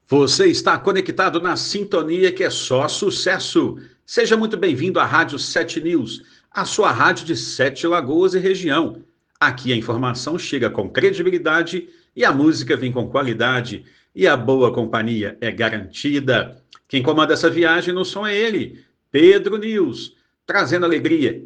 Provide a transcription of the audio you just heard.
Você está conectado na sintonia que é só sucesso. Seja muito bem-vindo à Rádio 7 News, a sua rádio de Sete Lagoas e região. Aqui a informação chega com credibilidade e a música vem com qualidade e a boa companhia é garantida. Quem comanda essa viagem no som é ele, Pedro News, trazendo alegria